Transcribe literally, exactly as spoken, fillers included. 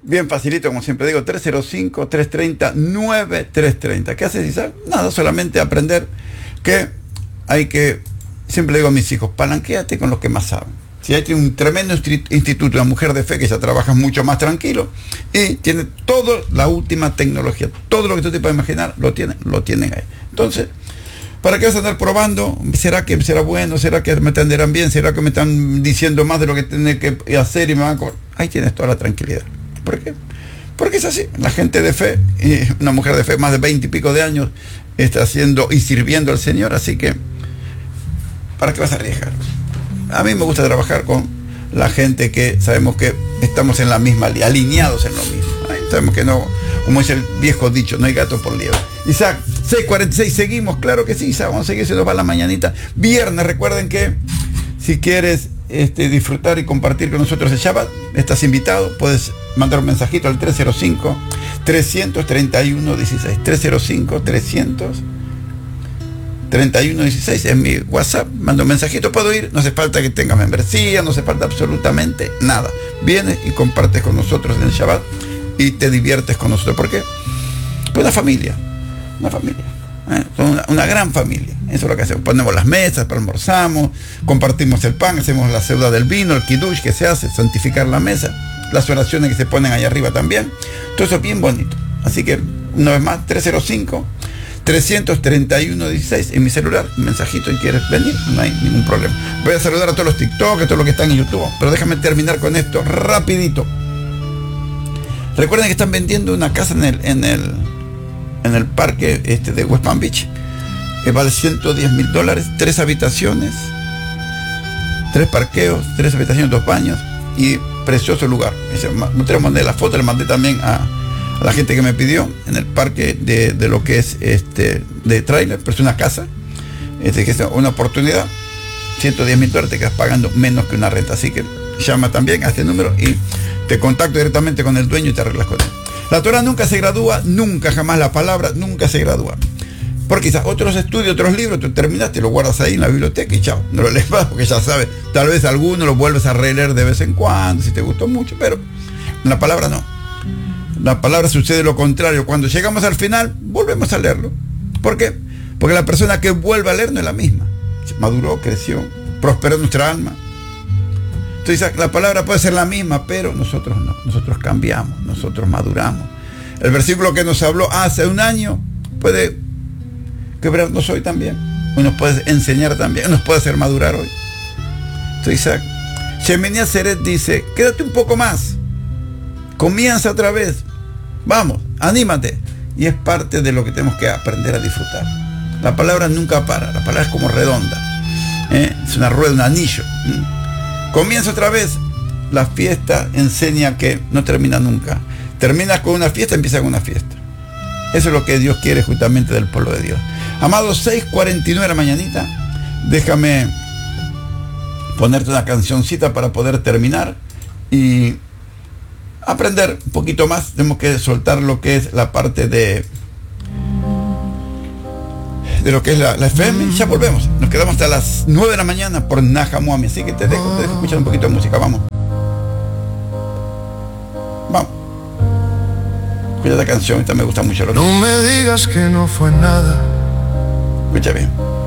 Bien facilito, como siempre digo, tres cero cinco, tres tres cero, nueve tres tres cero. ¿Qué haces, Isaac? Nada, solamente aprender que hay que, siempre le digo a mis hijos, palanquéate con los que más saben. Si hay un tremendo instituto, una mujer de fe que ya trabaja mucho más tranquilo y tiene toda la última tecnología, todo lo que tú te puedes imaginar, lo tienen, lo tienen ahí. Entonces, ¿para qué vas a andar probando? ¿Será que será bueno? ¿Será que me atenderán bien? ¿Será que me están diciendo más de lo que tiene que hacer y me van a cobrar? Ahí tienes toda la tranquilidad. ¿Por qué? Porque es así. La gente de fe, una mujer de fe más de veinte y pico de años, está haciendo y sirviendo al Señor, así que ¿para qué vas a arriesgar? A mí me gusta trabajar con la gente que sabemos que estamos en la misma, alineados en lo mismo. Ay, sabemos que no, como dice el viejo dicho, no hay gato por liebre. Isaac, seis cuarenta y seis, seguimos, claro que sí, Isaac, vamos a seguir, se nos va la mañanita. Viernes, recuerden que si quieres este, disfrutar y compartir con nosotros el Shabbat, estás invitado, puedes mandar un mensajito al tres cero cinco, tres tres uno, uno seis, tres cero cinco, tres tres uno, uno seis, es mi WhatsApp, mando un mensajito, puedo ir, no hace falta que tengas membresía, no hace falta absolutamente nada. Vienes y compartes con nosotros en el Shabbat y te diviertes con nosotros. ¿Por qué? Pues una familia, una familia, ¿eh? una, una gran familia. Eso es lo que hacemos. Ponemos las mesas, almorzamos, compartimos el pan, hacemos la ceuda del vino, el kiddush que se hace, santificar la mesa, las oraciones que se ponen ahí arriba también. Todo eso es bien bonito. Así que, una vez más, tres cero cinco, tres tres uno, uno seis en mi celular, un mensajito y quieres venir, no hay ningún problema. Voy a saludar a todos los TikTok, a todos los que están en YouTube, pero déjame terminar con esto rapidito. Recuerden que están vendiendo una casa en el en el en el parque este de West Palm Beach, que vale ciento diez mil dólares, tres habitaciones, tres parqueos, tres habitaciones, dos baños y precioso lugar. Me mandé la foto, le mandé también a a la gente que me pidió en el parque de, de lo que es este de trailer, pero es una casa, este, que es una oportunidad, ciento diez mil dólares, te quedas pagando menos que una renta, así que llama también a este número y te contacto directamente con el dueño y te arreglas con él. La Torah nunca se gradúa, nunca jamás la palabra, nunca se gradúa. Porque quizás otros estudios, otros libros, tú terminaste, lo guardas ahí en la biblioteca y chao, no lo lees más porque ya sabes, tal vez alguno lo vuelves a releer de vez en cuando, si te gustó mucho, pero la palabra no. La palabra sucede lo contrario. Cuando llegamos al final, volvemos a leerlo. ¿Por qué? Porque la persona que vuelve a leer no es la misma. Maduró, creció, prosperó nuestra alma. Entonces, la palabra puede ser la misma, pero nosotros no. Nosotros cambiamos, nosotros maduramos. El versículo que nos habló hace un año puede quebrarnos hoy también. Hoy nos puede enseñar también, nos puede hacer madurar hoy. Entonces, Isaac, Shemini Atzeret dice, quédate un poco más. Comienza otra vez. Vamos, anímate. Y es parte de lo que tenemos que aprender a disfrutar. La palabra nunca para, la palabra es como redonda. ¿eh? Es una rueda, un anillo. ¿Mm? Comienza otra vez. La fiesta enseña que no termina nunca. Terminas con una fiesta, empieza con una fiesta. Eso es lo que Dios quiere justamente del pueblo de Dios. Amados, seis cuarenta y nueve de la mañanita. Déjame ponerte una cancioncita para poder terminar y aprender un poquito más. Tenemos que soltar lo que es la parte de de lo que es la, la F M. Ya volvemos. Nos quedamos hasta las nueve de la mañana por Najamuami. Así que te dejo, te dejo escuchar un poquito de música. Vamos. Vamos. Escucha la canción. Esta me gusta mucho. No me digas que no fue nada. Escucha bien.